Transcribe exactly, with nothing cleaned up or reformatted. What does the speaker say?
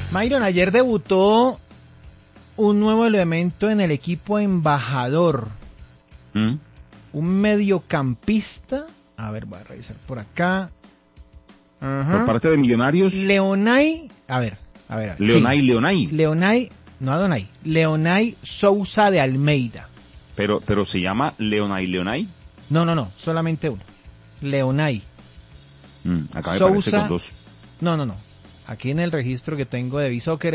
Myron, ayer debutó un nuevo elemento en el equipo embajador. ¿Mm? Un mediocampista. A ver, voy a revisar por acá. Ajá. Por parte de Millonarios. Leonay. A ver, a ver. A ver. Leonay, sí. Leonay. Leonay, no Adonay. Leonay Sousa de Almeida. Pero, pero se llama Leonay, Leonay. No, no, no, solamente uno. Leonay. Mm, acá me Sousa. parece con dos. No, no, no. Aquí en el registro que tengo de Bisoccer